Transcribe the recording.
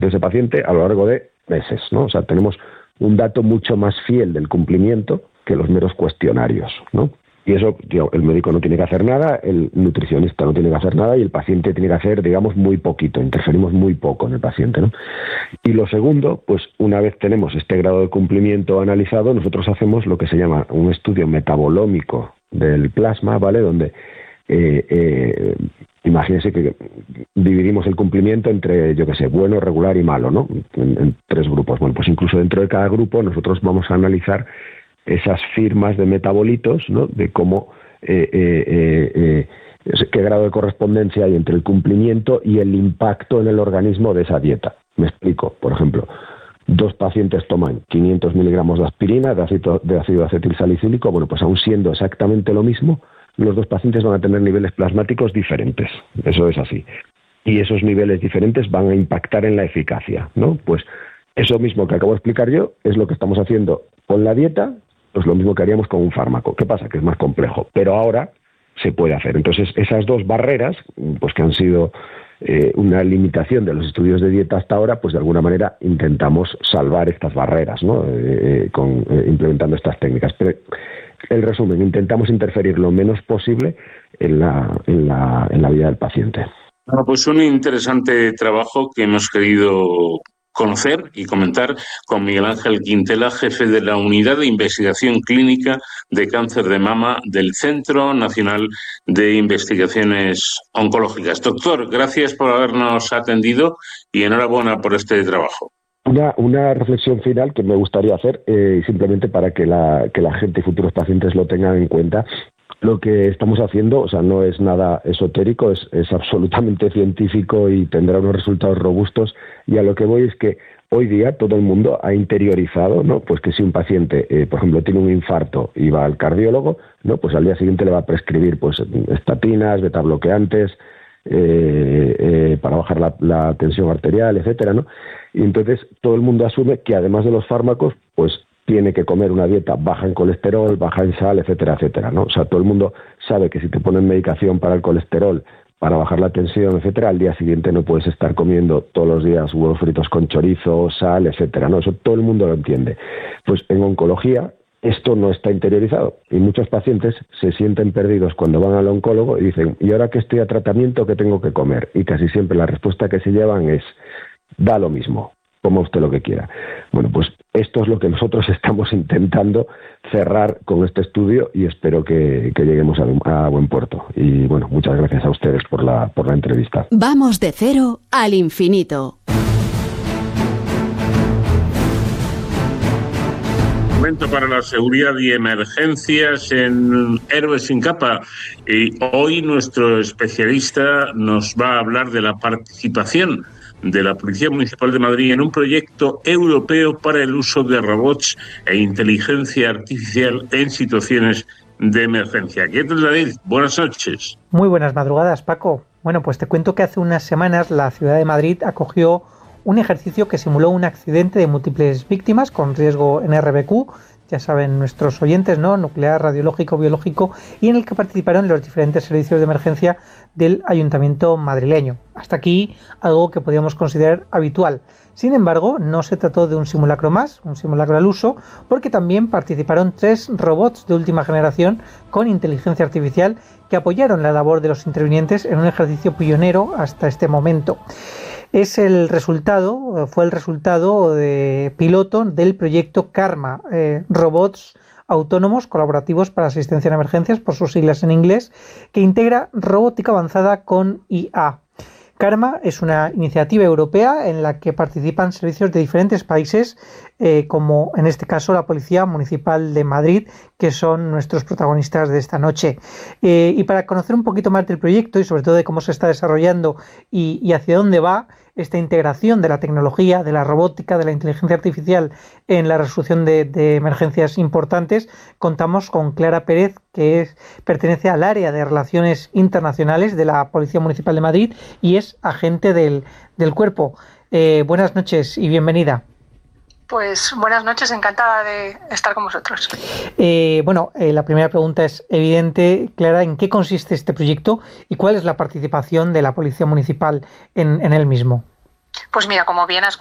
de ese paciente a lo largo de meses, ¿no? O sea, tenemos un dato mucho más fiel del cumplimiento que los meros cuestionarios, ¿no? Y eso, el médico no tiene que hacer nada, el nutricionista no tiene que hacer nada y el paciente tiene que hacer, digamos, muy poquito, interferimos muy poco en el paciente, ¿no? Y lo segundo, pues una vez tenemos este grado de cumplimiento analizado, nosotros hacemos lo que se llama un estudio metabolómico del plasma, ¿vale? Donde imagínense que dividimos el cumplimiento entre, yo qué sé, bueno, regular y malo, ¿no? En 3 grupos. Bueno, pues incluso dentro de cada grupo nosotros vamos a analizar esas firmas de metabolitos, ¿no? De cómo, qué grado de correspondencia hay entre el cumplimiento y el impacto en el organismo de esa dieta. Me explico. Por ejemplo, 2 pacientes toman 500 miligramos de aspirina, de ácido acetilsalicílico. Bueno, pues aún siendo exactamente lo mismo, los 2 pacientes van a tener niveles plasmáticos diferentes. Eso es así. Y esos niveles diferentes van a impactar en la eficacia, ¿no? Pues eso mismo que acabo de explicar yo es lo que estamos haciendo con la dieta, pues lo mismo que haríamos con un fármaco. ¿Qué pasa? Que es más complejo, pero ahora se puede hacer. Entonces, esas 2 barreras, pues que han sido una limitación de los estudios de dieta hasta ahora, pues de alguna manera intentamos salvar estas barreras, ¿no? Implementando estas técnicas. Pero el resumen, intentamos interferir lo menos posible en la vida del paciente. Bueno, pues un interesante trabajo que hemos querido conocer y comentar con Miguel Ángel Quintela, jefe de la Unidad de Investigación Clínica de Cáncer de Mama del Centro Nacional de Investigaciones Oncológicas. Doctor, gracias por habernos atendido y enhorabuena por este trabajo. Una reflexión final que me gustaría hacer, simplemente para que la gente y futuros pacientes lo tengan en cuenta. Lo que estamos haciendo, o sea, no es nada esotérico, es absolutamente científico y tendrá unos resultados robustos. Y a lo que voy es que hoy día todo el mundo ha interiorizado, ¿no? Pues que si un paciente, por ejemplo, tiene un infarto y va al cardiólogo, ¿no? Pues al día siguiente le va a prescribir pues estatinas, betabloqueantes, para bajar la tensión arterial, etcétera, ¿no? Y entonces todo el mundo asume que además de los fármacos, pues tiene que comer una dieta baja en colesterol, baja en sal, etcétera, etcétera, ¿no? O sea, todo el mundo sabe que si te ponen medicación para el colesterol, para bajar la tensión, etcétera, al día siguiente no puedes estar comiendo todos los días huevos fritos con chorizo, sal, etcétera, ¿no? Eso todo el mundo lo entiende. Pues en oncología esto no está interiorizado y muchos pacientes se sienten perdidos cuando van al oncólogo y dicen, ¿y ahora que estoy a tratamiento, qué tengo que comer? Y casi siempre la respuesta que se llevan es, da lo mismo, coma usted lo que quiera. Bueno, pues esto es lo que nosotros estamos intentando cerrar con este estudio y espero que lleguemos a buen puerto. Y bueno, muchas gracias a ustedes por la entrevista. Vamos de cero al infinito. Momento para la seguridad y emergencias en Héroes sin Capa. Y hoy nuestro especialista nos va a hablar de la participación de la Policía Municipal de Madrid en un proyecto europeo para el uso de robots e inteligencia artificial en situaciones de emergencia. ¿Qué tal, David? Buenas noches. Muy buenas madrugadas, Paco. Bueno, pues te cuento que hace unas semanas la ciudad de Madrid acogió un ejercicio que simuló un accidente de múltiples víctimas con riesgo NRBQ, ya saben nuestros oyentes, ¿no? Nuclear, radiológico, biológico, y en el que participaron los diferentes servicios de emergencia del ayuntamiento madrileño. Hasta aquí algo que podríamos considerar habitual. Sin embargo, no se trató de un simulacro más, un simulacro al uso, porque también participaron 3 robots de última generación con inteligencia artificial que apoyaron la labor de los intervinientes en un ejercicio pionero hasta este momento. Fue el resultado de piloto del proyecto Karma, robots autónomos colaborativos para asistencia en emergencias, por sus siglas en inglés, que integra robótica avanzada con IA. Karma es una iniciativa europea en la que participan servicios de diferentes países, como en este caso la Policía Municipal de Madrid, que son nuestros protagonistas de esta noche. Y para conocer un poquito más del proyecto y sobre todo de cómo se está desarrollando y hacia dónde va esta integración de la tecnología, de la robótica, de la inteligencia artificial en la resolución de emergencias importantes, contamos con Clara Pérez, que pertenece al área de Relaciones Internacionales de la Policía Municipal de Madrid y es agente del cuerpo. Buenas noches y bienvenida. Pues buenas noches, encantada de estar con vosotros. La primera pregunta es evidente, Clara, ¿en qué consiste este proyecto y cuál es la participación de la Policía Municipal en él mismo? Pues mira, como bien has